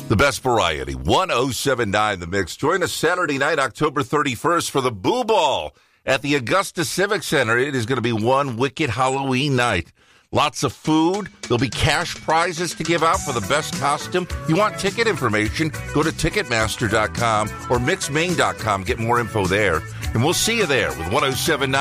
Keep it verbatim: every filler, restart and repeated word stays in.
The best variety, one oh seven point nine The Mix. Join us Saturday night, October thirty-first, for the Boo Ball at the Augusta Civic Center. It is going to be one wicked Halloween night. Lots of food. There'll be cash prizes to give out for the best costume. You want ticket information? Go to Ticketmaster dot com or Mix Maine dot com. Get more info there. And we'll see you there with one oh seven point nine